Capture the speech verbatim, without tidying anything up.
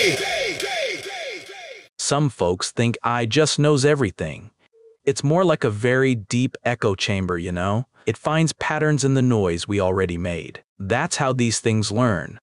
Some folks think A I just knows everything. It's more like a very deep echo chamber, you know? It finds patterns in the noise we already made. That's how these things learn.